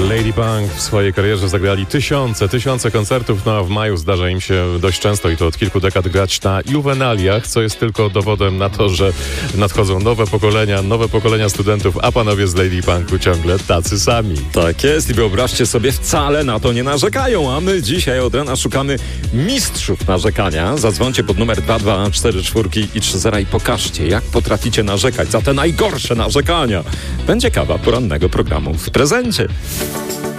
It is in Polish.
Lady Punk w swojej karierze zagrali tysiące koncertów, no a w maju zdarza im się dość często i to od kilku dekad grać na juwenaliach, co jest tylko dowodem na to, że nadchodzą nowe pokolenia studentów, a panowie z Lady Punku ciągle tacy sami. Tak jest i wyobraźcie sobie, wcale na to nie narzekają, a my dzisiaj od rana szukamy mistrzów narzekania. Zadzwońcie pod numer 2244 i 30 i pokażcie, jak potraficie narzekać za te najgorsze narzekania. Będzie kawa porannego programu w prezencie.